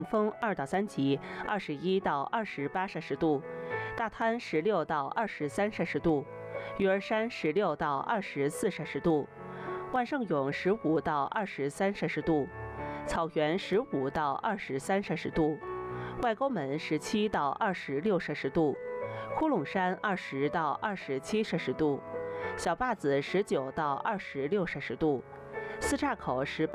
风2到3级，21到28摄氏度；大滩16到23摄氏度；鱼儿山16到24摄氏度；万盛涌15到23摄氏度；草原15到23摄氏度；外沟门17到26摄氏度；窟窿山20到27摄氏度；小坝子19到26摄氏度；四岔口18